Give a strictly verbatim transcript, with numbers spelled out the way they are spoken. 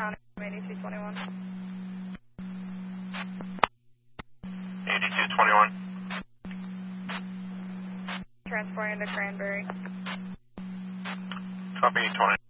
County, eighty-two twenty-one. eighty-two twenty-one. Transporting to Cranberry. Copy twenty.